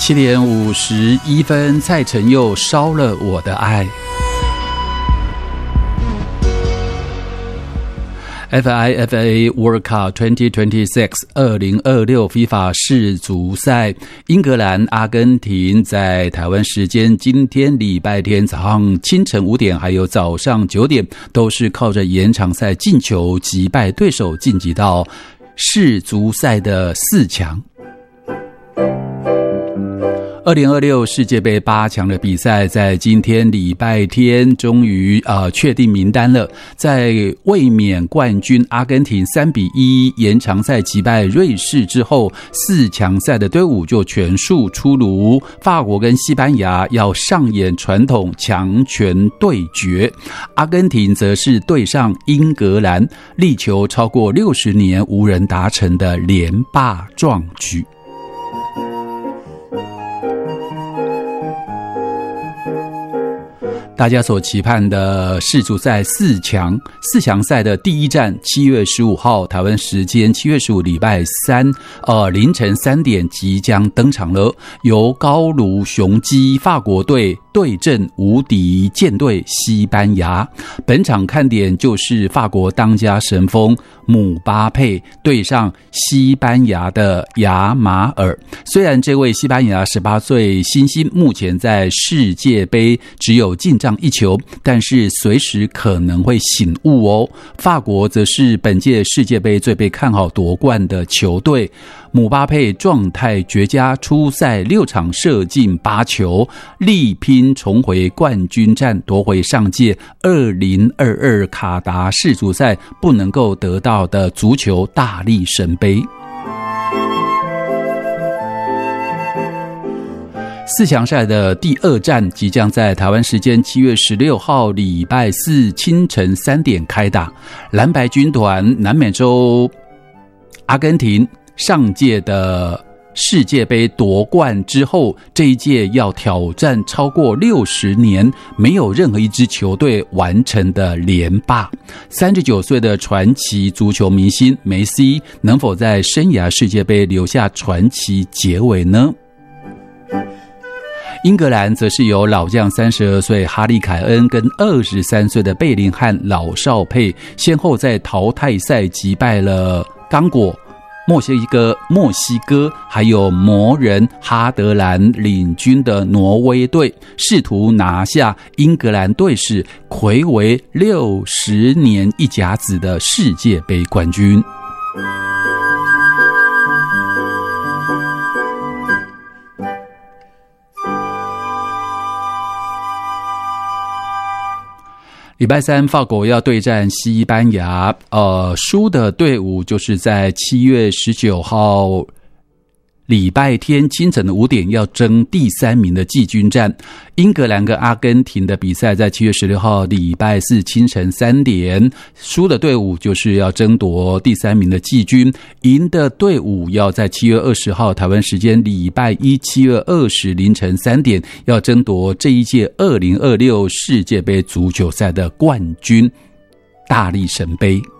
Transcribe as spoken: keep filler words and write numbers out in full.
七点五十一分，蔡承佑烧了我的爱。F I F A World Cup 二零二六二零二六 FIFA 世足赛，英格兰、阿根廷在台湾时间今天礼拜天早上清晨五点，还有早上九点，都是靠着延长赛进球击败对手，晋级到世足赛的四强。二零二六世界杯八强的比赛在今天礼拜天终于呃确定名单了。在卫冕冠军阿根廷三比一延长赛击败瑞士之后，四强赛的队伍就全数出炉。法国跟西班牙要上演传统强权对决，阿根廷则是对上英格兰，力求超过六十年无人达成的连霸壮举。大家所期盼的世足赛四强四强赛的第一站，七月十五号台湾时间七月十五礼拜三，呃凌晨三点即将登场了。由高卢雄鸡法国队对阵无敌舰队西班牙。本场看点就是法国当家神锋姆巴佩对上西班牙的亚马尔。虽然这位西班牙十八岁新星目前在世界杯只有进账一球，但是随时可能会醒悟哦。法国则是本届世界杯最被看好夺冠的球队。姆巴佩状态绝佳，出赛六场射进八球，力拼重回冠军战，夺回上届二零二二卡达世足赛不能够得到的足球大力神杯。四强赛的第二站即将在台湾时间七月十六号礼拜四清晨三点开打。蓝白军团南美洲阿根廷上届的世界杯夺冠之后，这一届要挑战超过六十年没有任何一支球队完成的连霸。三十九岁的传奇足球明星梅西能否在生涯世界杯留下传奇结尾呢？英格兰则是由老将三十二岁哈利凯恩跟二十三岁的贝林汉老少配，先后在淘汰赛击败了刚果、墨西哥、墨西哥还有魔人哈德兰领军的挪威队，试图拿下英格兰队史睽违六十年一甲子的世界杯冠军。礼拜三，法国要对战西班牙，呃，输的队伍就是在七月十九号礼拜天清晨的五点要争第三名的季军战。英格兰跟阿根廷的比赛在七月十六号礼拜四清晨三点，输的队伍就是要争夺第三名的季军，赢的队伍要在七月二十号台湾时间礼拜一七月二十凌晨三点要争夺这一届二零二六世界杯足球赛的冠军大力神杯。